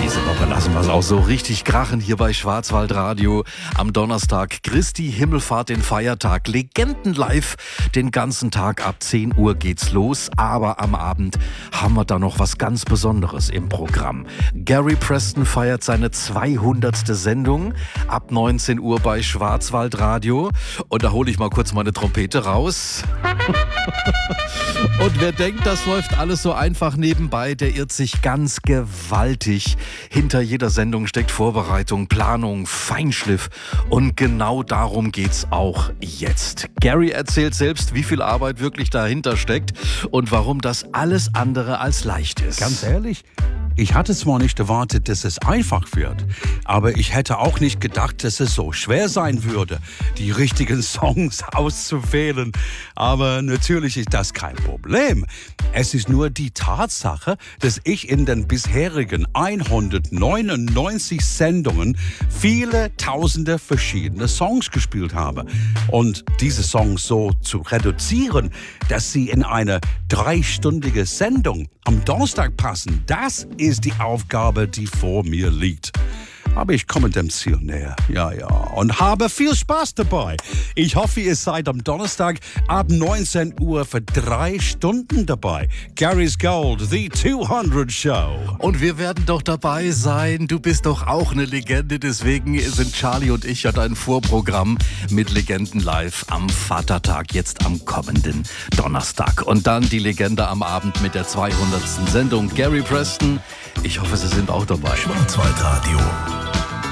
Diese Woche lassen wir es auch so richtig krachen hier bei Schwarzwaldradio. Am Donnerstag Christi Himmelfahrt, den Feiertag. Legenden live. Den ganzen Tag ab 10 Uhr geht's los. Aber am Abend haben wir da noch was ganz Besonderes im Programm. Gary Preston feiert seine 200. Sendung ab 19 Uhr bei Schwarzwaldradio. Und da hole ich mal kurz meine Trompete raus. Und wer denkt, das läuft alles so einfach nebenbei, der irrt sich ganz gewaltig. Hinter jeder Sendung steckt Vorbereitung, Planung, Feinschliff. Und genau darum geht's auch jetzt. Gary erzählt selbst, wie viel Arbeit wirklich dahinter steckt und warum das alles andere als leicht ist. Ganz ehrlich, ich hatte zwar nicht erwartet, dass es einfach wird, aber ich hätte auch nicht gedacht, dass es so schwer sein würde, die richtigen Songs auszuwählen. Aber natürlich ist das kein Problem. Es ist nur die Tatsache, dass ich in den bisherigen 199 Sendungen viele tausende verschiedene Songs gespielt habe. Und diese Songs so zu reduzieren, dass sie in eine 3-stündige Sendung am Donnerstag passen, das ist die Aufgabe, die vor mir liegt. Aber ich komme dem Ziel näher, ja, und habe viel Spaß dabei. Ich hoffe, ihr seid am Donnerstag ab 19 Uhr für 3 Stunden dabei. Gary's Gold, The 200 Show. Und wir werden doch dabei sein. Du bist doch auch eine Legende. Deswegen sind Charlie und ich ja dein Vorprogramm mit Legenden live am Vatertag, jetzt am kommenden Donnerstag. Und dann die Legende am Abend mit der 200. Sendung. Gary Preston. Ich hoffe, Sie sind auch dabei. Schwarzwaldradio.